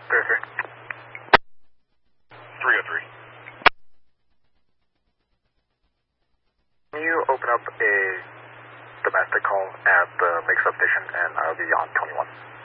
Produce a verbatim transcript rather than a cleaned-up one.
three oh three. three oh three. Can you open up a domestic call at the Lake substation, and I'll be on twenty-one.